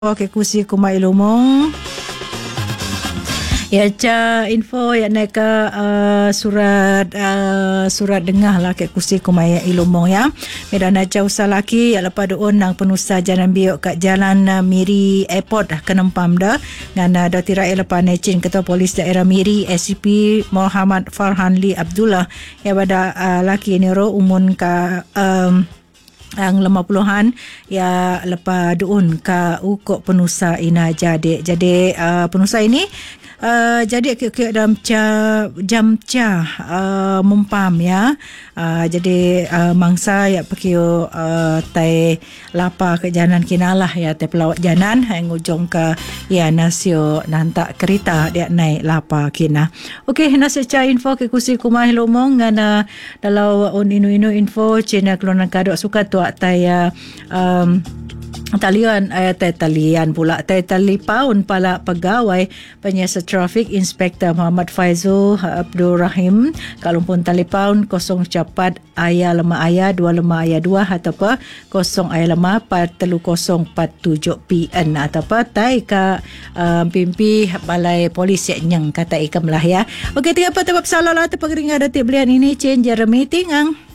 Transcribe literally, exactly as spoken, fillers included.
Okey, kursi Kumai Ilumong. Ya, ca info ya naik ke uh, surat uh, surat dengah lah ke kursi Kumai Ilumong ya. Medan aja usah laki ya lepas doon nang penusa jalan biok kat jalan uh, Miri Airport dah kenempam dah ngan uh, Dr. Rail lepas necin Ketua Polis Daerah Miri S C P Muhammad Farhanli Abdullah ya pada uh, laki ni ro umun ka um, ang lima puluhan ya lepas duun ka ukok penusa ina jadi jadi uh, penusa ini uh, jadi ke dalam ca jam ca uh, mumpam ya uh, jadi uh, mangsa ya pekio uh, tai lapa ke jalan kinalah ya tai pelawat jalan yang ujung ke ya nasio nantak kereta dia naik lapa kina. Okey, nasi ca info ke kursi Kumai Ilumong ngana dalau on inu-inu info cina kelunan kadok suka tu taya um, talian eh, talian pula tay talipaun pala pegawai penyiasat trafik Inspektor Muhammad Faizul Abdul Rahim kalau pun talipaun kosong capat ayah lema ayah dua lema ayah dua ataupun kosong ayah lema pat telu kosong pat tujuh P N ataupun tay ka uh, pimpi balai polis yang kata ikam lah ya. Okey, tiap apa sebab salah lah terpegeringan datik belian ini change Jeremy tingang.